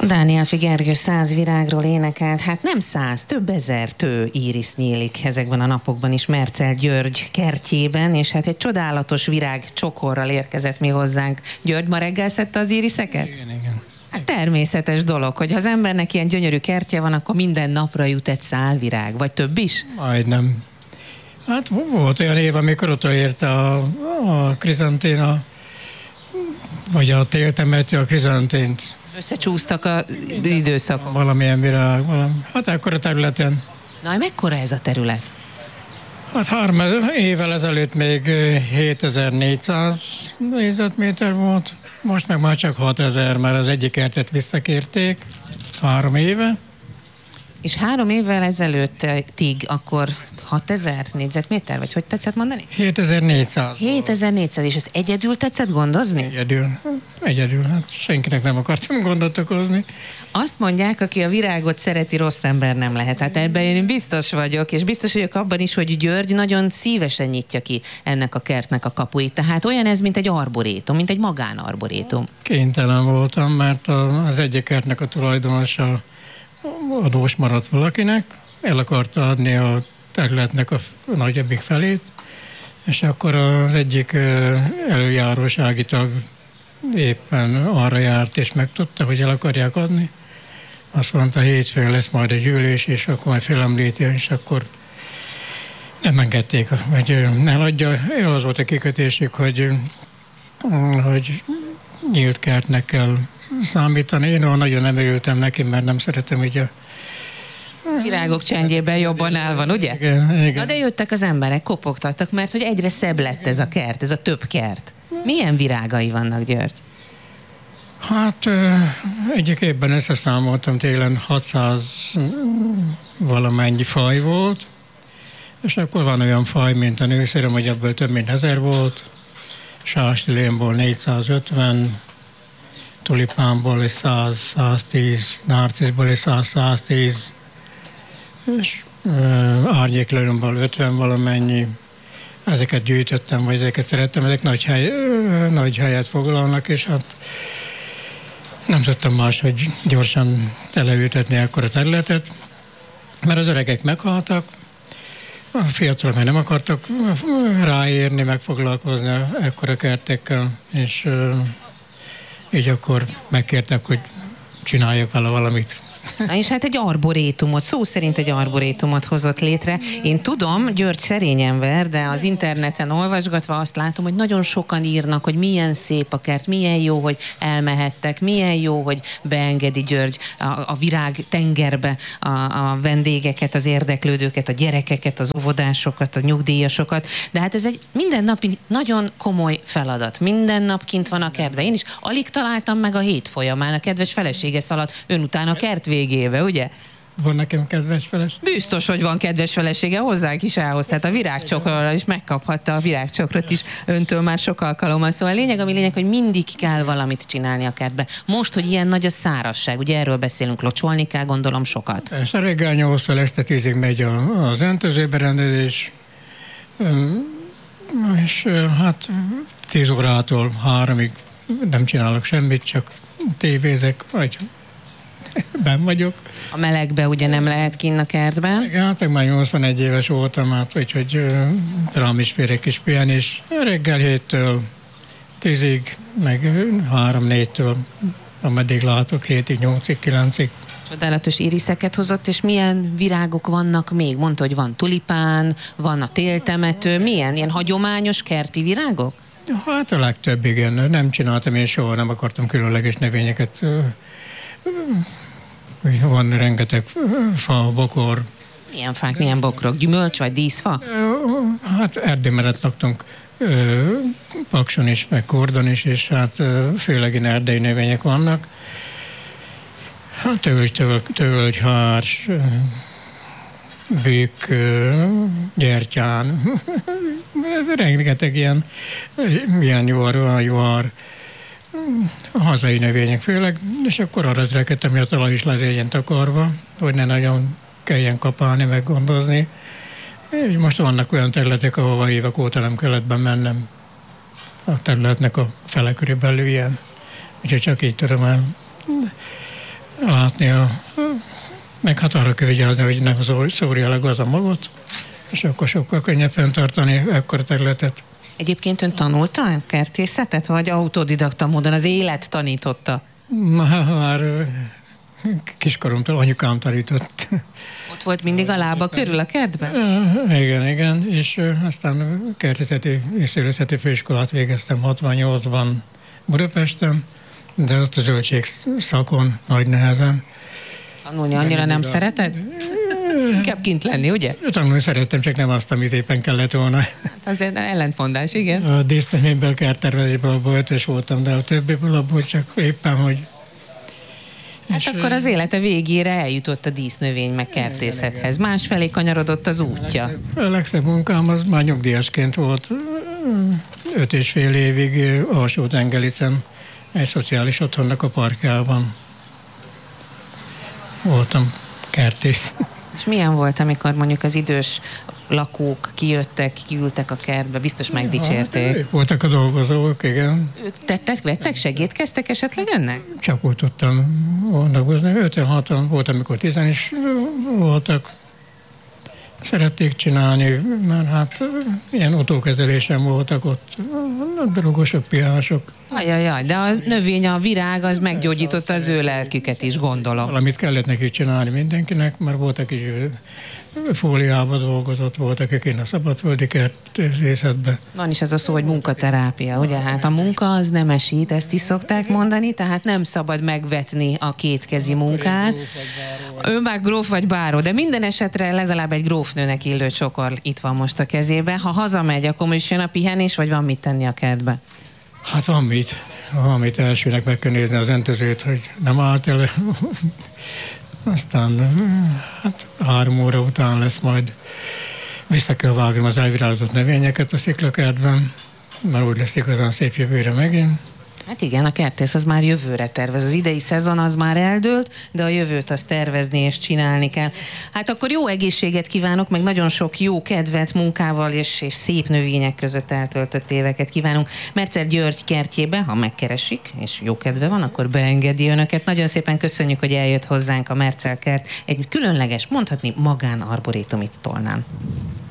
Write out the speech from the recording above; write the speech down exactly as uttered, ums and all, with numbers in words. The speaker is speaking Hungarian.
Dániel Gergő száz virágról énekelt, hát nem száz, több ezer tő írisz nyílik ezekben a napokban is Mercel György kertjében, és hát egy csodálatos virág csokorral érkezett mi hozzánk. György ma reggel szedte az íriszeket? Igen, igen. Hát természetes dolog, hogy ha az embernek ilyen gyönyörű kertje van, akkor minden napra jut egy szál virág, vagy több is? Majdnem. Hát volt olyan év, amikor odaérte a, a krizanténa, vagy a téltemető a krizantént. Összecsúsztak az időszakok. Valamilyen virág, valami. Hát akkor a területen. Na, mekkora ez a terület? Hát három évvel ezelőtt még hétezer-négyszáz négyzetméter volt, most meg már csak hatezer, mert az egyik kertet visszakérték három éve. És három évvel ezelőttig akkor hatezer négyzetméter, vagy hogy tetszett mondani? hétezer-négyszáz. hétezer-négyszáz, és ezt egyedül tetszett gondozni? Egyedül. Egyedül, hát senkinek nem akartam gondot okozni. Azt mondják, aki a virágot szereti, rossz ember nem lehet. Hát ebben én biztos vagyok, és biztos vagyok abban is, hogy György nagyon szívesen nyitja ki ennek a kertnek a kapuit. Tehát olyan ez, mint egy arborétum, mint egy magánarborétum. Kénytelen voltam, mert az egyik kertnek a tulajdonosa adós maradt valakinek, el akarta adni a területnek a nagyobbik felét, és akkor az egyik előjárósági tag éppen arra járt, és megtudta, hogy el akarják adni. Azt mondta, hétfőn lesz majd egy ülés, és akkor majd felemlíti, és akkor nem engedték, hogy ne adja. Az volt a kikötésük, hogy, hogy nyílt kertnek kell számítani. Én olyan nagyon nem örültem neki, mert nem szeretem így a virágok csendjében jobban áll van, ugye? Igen, igen. Na de jöttek az emberek, kopogtattak, mert hogy egyre szebb lett ez a kert, ez a több kert. Milyen virágai vannak, György? Hát egyik évben összeszámoltam, télen hatszáz valamennyi faj volt, és akkor van olyan faj, mint a nőszerem, hogy ebből több mint ezer volt, sástilénból négyszázötven, tulipánból is száz-száztíz, narciszból is száz-száztíz, és árnyéklőrömből ötven valamennyi. Ezeket gyűjtöttem, vagy ezeket szerettem, ezek nagy, hely, nagy helyet foglalnak, és hát nem tudtam más, hogy gyorsan teleültetni akkor a területet, mert az öregek meghaltak, a fiatalok már nem akartak ráérni, megfoglalkozni ekkora kertekkel, és így akkor megkértek, hogy csináljak vele valamit. Na és hát egy arborétumot, szó szerint egy arborétumot hozott létre. Én tudom, György szerény ember, de az interneten olvasgatva azt látom, hogy nagyon sokan írnak, hogy milyen szép a kert, milyen jó, hogy elmehettek, milyen jó, hogy beengedi György a, a virág tengerbe a, a vendégeket, az érdeklődőket, a gyerekeket, az óvodásokat, a nyugdíjasokat. De hát ez egy mindennapi nagyon komoly feladat. Minden nap kint van a kertben. Én is alig találtam meg a hét folyamán. A kedves felesége szaladt ön után a kert végébe, ugye? Van nekem kedves feleség? Biztos, hogy van kedves felesége, hozzánk is elhoz, tehát a virágcsokrról is megkaphatta a virágcsokrot is öntől már sok alkalommal. Szóval a lényeg, ami lényeg, hogy mindig kell valamit csinálni a kertbe. Most, hogy ilyen nagy a szárazság, ugye erről beszélünk, locsolni kell, gondolom sokat. Persze reggel nyolctól este tízig megy a, az öntözőberendezés, és hát tíz órától háromig nem csinálok semmit, csak tévézek, vagy benn vagyok. A melegbe ugye nem lehet kinn a kertben? Igen, hát meg már nyolcvanegy éves voltam, hát, úgyhogy rám is fér egy kis pihenés. Reggel héttől tízig, meg három-négytől, ameddig látok, hétig, nyolcig, kilencig. Csodálatos iriszeket hozott, és milyen virágok vannak még? Mondta, hogy van tulipán, van a téltemető, milyen? Ilyen hagyományos kerti virágok? Hát a legtöbb, igen. Nem csináltam én soha, nem akartam különleges növényeket. Van rengeteg fa, bokor. Milyen fák, milyen bokrok? Gyümölcs vagy díszfa? Hát erdély mellett laktunk Pakson is, meg Kordon is, és hát főleg ilyen erdei növények vannak. Hát tölgy, tölgy, tölgy, hárs, bükk, gyertyán, rengeteg ilyen, ilyen juhar, juhar, a hazai növények főleg, és akkor arra törekedtem, hogy a talaj is legyen takarva, hogy ne nagyon kelljen kapálni, meg gondozni. És most vannak olyan területek, ahova évek óta nem kellett bemennem. A területnek a fele körülbelül ilyen. Úgyhogy csak így tudom el látni, a, meg hát arra kell vigyázni, hogy ne szórja le gaz a magot, és akkor sokkal könnyebb fenntartani ekkora területet. Egyébként ön tanulta a kertészetet, vagy autodidakta módon az élet tanította? Már, már kiskoromtól anyukám tanított. Ott volt mindig a lába körül a kertben? Igen, igen, és aztán kertészeti és szőlészeti főiskolát végeztem hatvannyolcban Budapesten, de ott a zöldség szakon nagy nehezen. Tanulni annyira nem szereted? Inkább kint lenni, ugye? Tanulni szerettem, csak nem azt, amit éppen kellett volna. Hát azért ellentmondás, igen. A díszletményből, kerttervezésből abból ötös voltam, de a többiből abból csak éppen, hogy... Hát és akkor az élete végére eljutott a dísznövény meg kertészethez. Másfelé kanyarodott az útja. A legszebb munkám az már nyugdíjasként volt. Öt és fél évig Alsó-Tengelicen, egy szociális otthonnak a parkjában voltam kertész. És milyen volt, amikor mondjuk az idős lakók kijöttek, kiültek a kertbe, biztos megdicsérték. Ők voltak a dolgozók, igen. Ők tettek, vettek, segítkeztek esetleg önnek? Csak úgy tudtam dolgozni. öten-hatan volt, amikor tizen is voltak. Szerették csinálni, mert hát ilyen utókezelésen voltak ott, drogosok, piások. Ajajaj, de a növény, a virág, az meggyógyította az ő lelküket is, gondolom. Valamit kellett neki csinálni mindenkinek, mert voltak is fóliába dolgozott, voltak, akik a szabadföldi kertészetben. Van is az a szó, hogy munkaterápia, ugye? Hát a munka az nemesít, ezt is szokták mondani, tehát nem szabad megvetni a kétkezi munkát. Ő már gróf vagy báró, de minden esetre legalább egy grófnőnek illő csokor itt van most a kezébe. Ha hazamegy, akkor is jön a pihenés, vagy van mit tenni a kertbe? Hát van mit. Van mit, elsőnek meg kell nézni az öntözőt, hogy nem állt el. Aztán hát három óra után lesz majd. Vissza kell vágnom az elvirágzott növényeket a sziklakertben, mert úgy lesz igazán szép jövőre megint. Hát igen, a kertész az már jövőre tervez. Az idei szezon az már eldőlt, de a jövőt azt tervezni és csinálni kell. Hát akkor jó egészséget kívánok, meg nagyon sok jó kedvet, munkával és, és szép növények között eltöltött éveket kívánunk. Mercel György kertjébe, ha megkeresik, és jó kedve van, akkor beengedi önöket. Nagyon szépen köszönjük, hogy eljött hozzánk a Mercel kert. Egy különleges, mondhatni magánarborétumit Tolnán.